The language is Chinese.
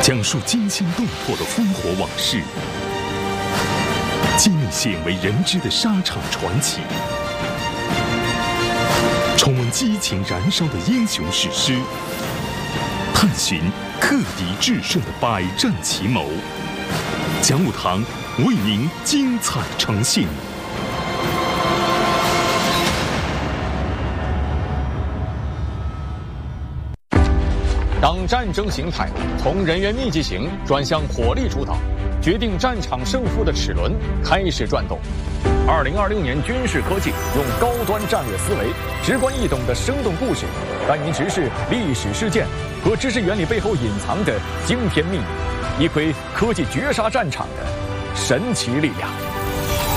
讲述惊心动魄的烽火往事，揭秘鲜为人知的沙场传奇，重温激情燃烧的英雄史诗，探寻克敌制胜的百战奇谋。讲武堂为您精彩呈现。 当战争形态从人员密集型转向火力主导，决定战场胜负的齿轮开始转动。2026年军事科技用高端战略思维、直观易懂的生动故事，带您直视历史事件和知识原理背后隐藏的惊天秘密，一窥科技绝杀战场的神奇力量。